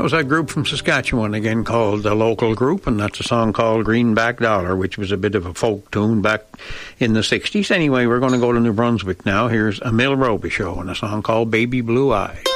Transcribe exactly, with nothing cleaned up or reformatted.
That was that group from Saskatchewan again called The Local Group, and that's a song called Greenback Dollar, which was a bit of a folk tune back in the sixties. Anyway, we're going to go to New Brunswick now. Here's Emil Robichaud and a song called Baby Blue Eyes.